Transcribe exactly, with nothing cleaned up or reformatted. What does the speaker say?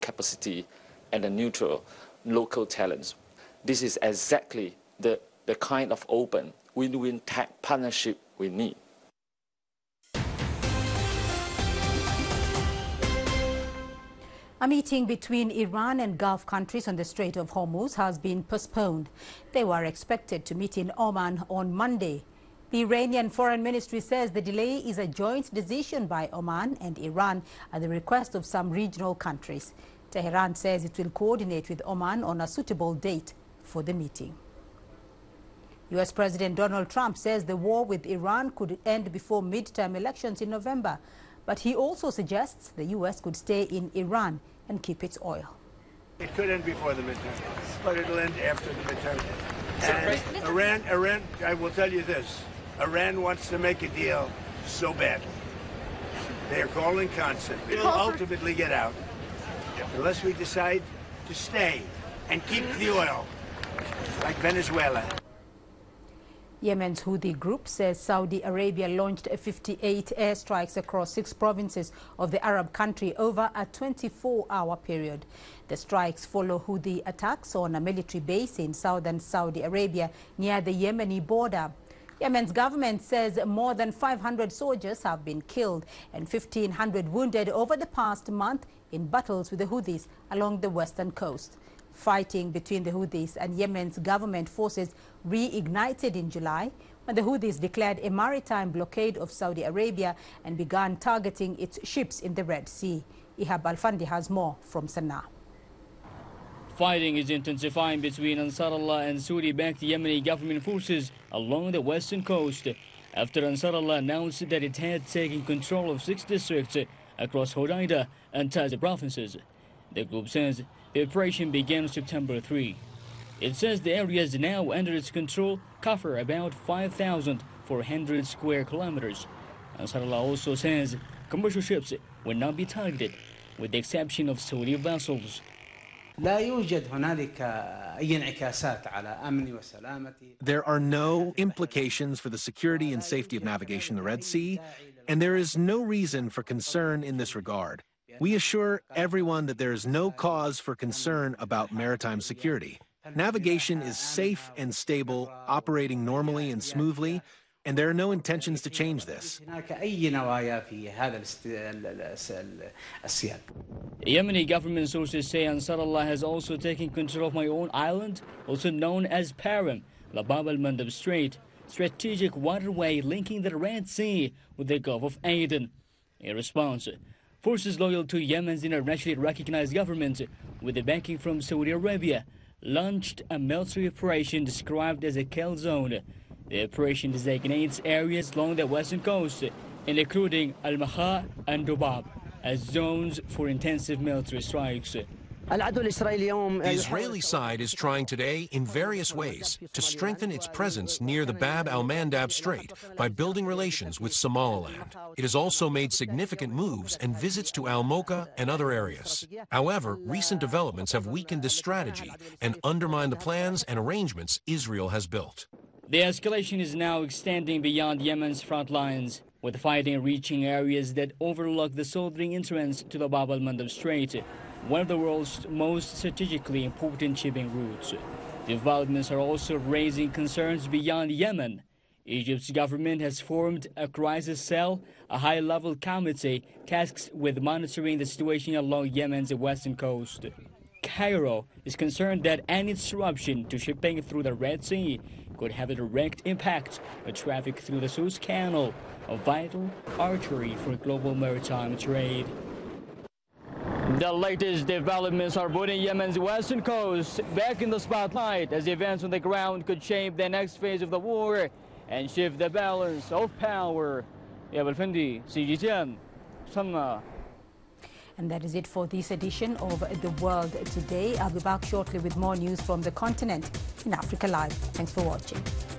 capacity and a neutral local talents. This is exactly the, the kind of open win-win partnership we need. A meeting between Iran and Gulf countries on the Strait of Hormuz has been postponed. They were expected to meet in Oman on Monday. The Iranian Foreign Ministry says the delay is a joint decision by Oman and Iran at the request of some regional countries. Tehran says it will coordinate with Oman on a suitable date for the meeting. U S President Donald Trump says the war with Iran could end before midterm elections in November. But he also suggests the U S could stay in Iran and keep its oil. It could end before the midterm, but it'll end after the midterm. And Iran, Iran, I will tell you this, Iran wants to make a deal so badly. They are calling constantly. It'll ultimately get out unless we decide to stay and keep the oil, like Venezuela. Yemen's Houthi group says Saudi Arabia launched fifty-eight airstrikes across six provinces of the Arab country over a twenty-four hour period. The strikes follow Houthi attacks on a military base in southern Saudi Arabia near the Yemeni border. Yemen's government says more than five hundred soldiers have been killed and fifteen hundred wounded over the past month in battles with the Houthis along the western coast. Fighting between the Houthis and Yemen's government forces reignited in July when the Houthis declared a maritime blockade of Saudi Arabia and began targeting its ships in the Red Sea. Ihab Al-Fandi has more from Sana'a. Fighting is intensifying between Ansarallah and Saudi-backed Yemeni government forces along the western coast after Ansarallah announced that it had taken control of six districts across Hodeida and Taiz provinces. The group says the operation began September third. It says the areas now under its control cover about five thousand four hundred square kilometers. Ansarallah also says commercial ships will not be targeted, with the exception of Saudi vessels. There are no implications for the security and safety of navigation in the Red Sea, and there is no reason for concern in this regard. We assure everyone that there is no cause for concern about maritime security. Navigation is safe and stable, operating normally and smoothly, and there are no intentions to change this. The Yemeni government sources say Ansarallah has also taken control of my own island, also known as Param, the Bab al-Mandab Strait, strategic waterway linking the Red Sea with the Gulf of Aden. In response, forces loyal to Yemen's internationally recognized government, with the backing from Saudi Arabia, launched a military operation described as a kill zone. The operation designates areas along the western coast, including Al-Makha and Dubab, as zones for intensive military strikes. The Israeli side is trying today in various ways to strengthen its presence near the Bab al-Mandab Strait by building relations with Somaliland. It has also made significant moves and visits to Al-Moka and other areas. However, recent developments have weakened this strategy and undermined the plans and arrangements Israel has built. The escalation is now extending beyond Yemen's front lines, with fighting reaching areas that overlook the southern entrance to the Bab al-Mandab Strait, one of the world's most strategically important shipping routes. Developments are also raising concerns beyond Yemen. Egypt's government has formed a crisis cell, a high-level committee tasked with monitoring the situation along Yemen's western coast. Cairo is concerned that any disruption to shipping through the Red Sea could have a direct impact on traffic through the Suez Canal, a vital artery for global maritime trade. The latest developments are putting Yemen's western coast back in the spotlight as events on the ground could shape the next phase of the war and shift the balance of power. Ihab Al-Fandi, C G T N, Sana'a. And that is it for this edition of The World Today. I'll be back shortly with more news from the continent in Africa Live. Thanks for watching.